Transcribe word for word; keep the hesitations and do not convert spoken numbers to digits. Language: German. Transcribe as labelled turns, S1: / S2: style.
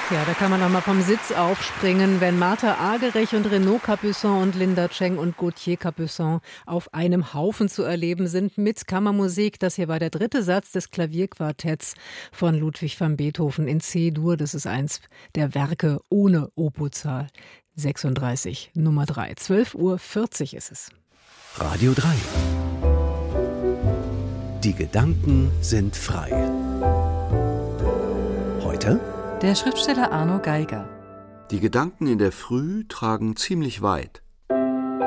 S1: Ja, da kann man noch mal vom Sitz aufspringen, wenn Martha Argerich und Renaud Capuçon und Linda Cheng und Gauthier Capuçon auf einem Haufen zu erleben sind mit Kammermusik. Das hier war der dritte Satz des Klavierquartetts von Ludwig van Beethoven in C-Dur. Das ist eins der Werke ohne Opuszahl sechsunddreißig, Nummer drei. zwölf Uhr vierzig ist es.
S2: Radio drei. Die Gedanken sind frei. Heute
S3: der Schriftsteller Arno Geiger.
S4: Die Gedanken in der Früh tragen ziemlich weit.